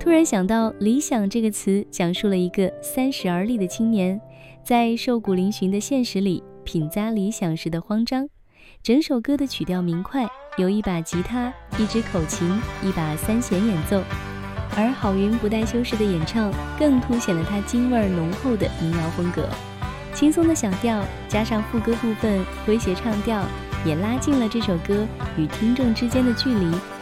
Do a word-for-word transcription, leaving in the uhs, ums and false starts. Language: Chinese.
突然想到理想这个词讲述了一个三十而立的青年在瘦骨嶙峋的现实里品咂理想时的慌张。整首歌的曲调明快，由一把吉他、一支口琴、一把三弦演奏，而郝云不带修饰的演唱更凸显了他京味浓厚的民谣风格。轻松的小调加上副歌部分诙谐唱调，也拉近了这首歌与听众之间的距离，